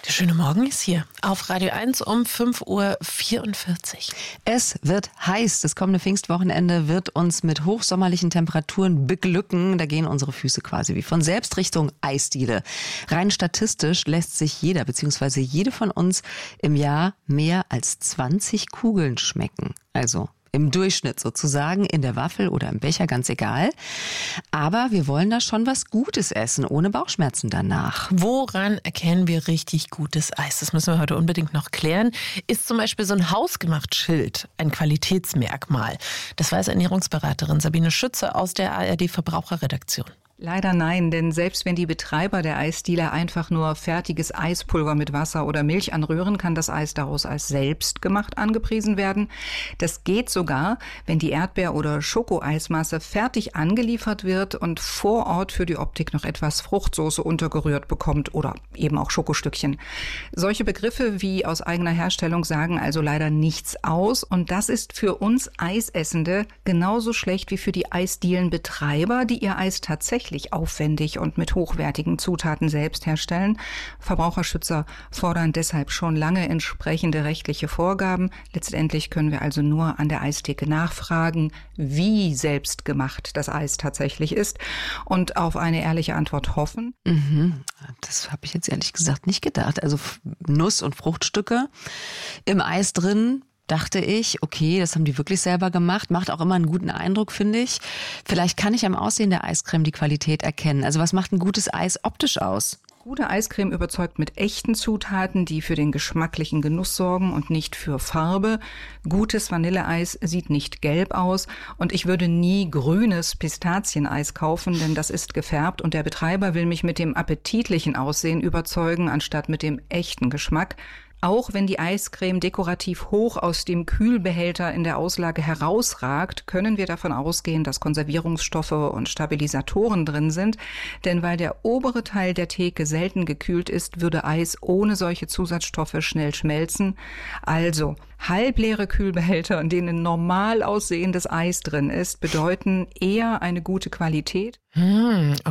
Der schöne Morgen ist hier auf Radio 1 um 5:44 Uhr. Es wird heiß. Das kommende Pfingstwochenende wird uns mit hochsommerlichen Temperaturen beglücken. Da gehen unsere Füße quasi wie von selbst Richtung Eisdiele. Rein statistisch lässt sich jeder bzw. jede von uns im Jahr mehr als 20 Kugeln schmecken. Also im Durchschnitt sozusagen, in der Waffel oder im Becher, ganz egal. Aber wir wollen da schon was Gutes essen, ohne Bauchschmerzen danach. Woran erkennen wir richtig gutes Eis? Das müssen wir heute unbedingt noch klären. Ist zum Beispiel so ein hausgemacht Schild ein Qualitätsmerkmal? Das weiß Ernährungsberaterin Sabine Schütze aus der ARD-Verbraucherredaktion. Leider nein, denn selbst wenn die Betreiber der Eisdiele einfach nur fertiges Eispulver mit Wasser oder Milch anrühren, kann das Eis daraus als selbstgemacht angepriesen werden. Das geht sogar, wenn die Erdbeer- oder Schokoeismasse fertig angeliefert wird und vor Ort für die Optik noch etwas Fruchtsoße untergerührt bekommt oder eben auch Schokostückchen. Solche Begriffe wie aus eigener Herstellung sagen also leider nichts aus und das ist für uns Eisessende genauso schlecht wie für die Eisdielenbetreiber, die ihr Eis tatsächlich aufwendig und mit hochwertigen Zutaten selbst herstellen. Verbraucherschützer fordern deshalb schon lange entsprechende rechtliche Vorgaben. Letztendlich können wir also nur an der Eistheke nachfragen, wie selbstgemacht das Eis tatsächlich ist und auf eine ehrliche Antwort hoffen. Das habe ich jetzt ehrlich gesagt nicht gedacht. Also Nuss- und Fruchtstücke im Eis drin. Dachte ich, okay, das haben die wirklich selber gemacht. Macht auch immer einen guten Eindruck, finde ich. Vielleicht kann ich am Aussehen der Eiscreme die Qualität erkennen. Also was macht ein gutes Eis optisch aus? Gute Eiscreme überzeugt mit echten Zutaten, die für den geschmacklichen Genuss sorgen und nicht für Farbe. Gutes Vanilleeis sieht nicht gelb aus und ich würde nie grünes Pistazieneis kaufen, denn das ist gefärbt und der Betreiber will mich mit dem appetitlichen Aussehen überzeugen, anstatt mit dem echten Geschmack. Auch wenn die Eiscreme dekorativ hoch aus dem Kühlbehälter in der Auslage herausragt, können wir davon ausgehen, dass Konservierungsstoffe und Stabilisatoren drin sind. Denn weil der obere Teil der Theke selten gekühlt ist, würde Eis ohne solche Zusatzstoffe schnell schmelzen. Also halbleere Kühlbehälter, in denen normal aussehendes Eis drin ist, bedeuten eher eine gute Qualität. Okay,